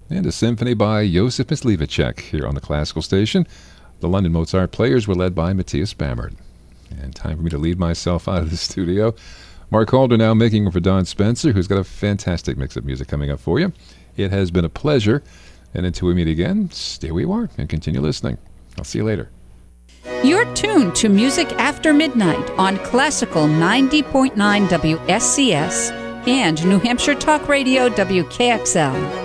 and a symphony by Joseph Myslivacek here on the Classical Station. The London Mozart players were led by Matthias Bammert. And time for me to lead myself out of the studio. Mark Calder now making for Don Spencer, who's got a fantastic mix of music coming up for you. It has been a pleasure. And until we meet again, stay where you are and continue listening. I'll see you later. You're tuned to Music After Midnight on Classical 90.9 WSCS and New Hampshire Talk Radio WKXL.